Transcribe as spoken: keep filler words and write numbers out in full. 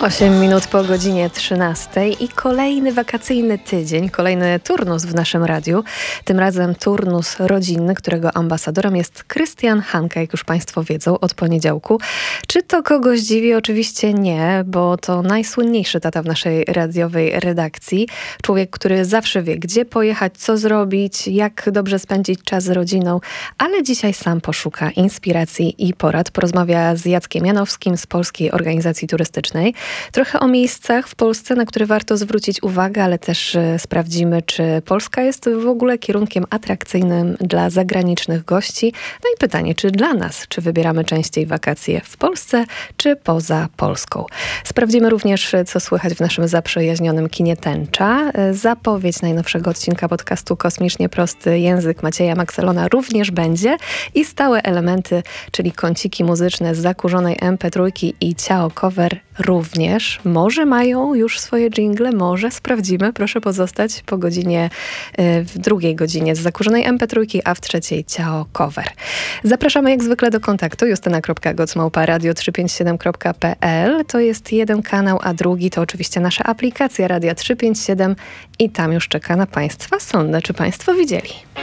osiem minut po godzinie trzynastej i kolejny wakacyjny tydzień, kolejny turnus w naszym radiu. Tym razem turnus rodzinny, którego ambasadorem jest Krystian Hanka, jak już Państwo wiedzą, od poniedziałku. Czy to kogoś dziwi? Oczywiście nie, bo to najsłynniejszy tata w naszej radiowej redakcji. Człowiek, który zawsze wie, gdzie pojechać, co zrobić, jak dobrze spędzić czas z rodziną, ale dzisiaj sam poszuka inspiracji i porad. Porozmawia z Jackiem Janowskim z Polskiej Organizacji Turystycznej. Trochę o miejscach w Polsce, na które warto zwrócić uwagę, ale też e, sprawdzimy, czy Polska jest w ogóle kierunkiem atrakcyjnym dla zagranicznych gości. No i pytanie, czy dla nas, czy wybieramy częściej wakacje w Polsce, czy poza Polską. Sprawdzimy również, co słychać w naszym zaprzyjaźnionym kinie Tęcza. E, zapowiedź najnowszego odcinka podcastu Kosmicznie Prosty Język Macieja Makselona również będzie i stałe elementy, czyli kąciki muzyczne z zakurzonej em pe trzy i Ciao Cover również. Może mają już swoje dżingle, może sprawdzimy. Proszę pozostać po godzinie, w drugiej godzinie z zakurzonej em pe trzy, a w trzeciej Ciao Cover. Zapraszamy jak zwykle do kontaktu justyna kropka goc małpa radio trzysta pięćdziesiąt siedem kropka pe el. To jest jeden kanał, a drugi to oczywiście nasza aplikacja Radia trzysta pięćdziesiąt siedem i tam już czeka na Państwa sondę. Czy Państwo widzieli?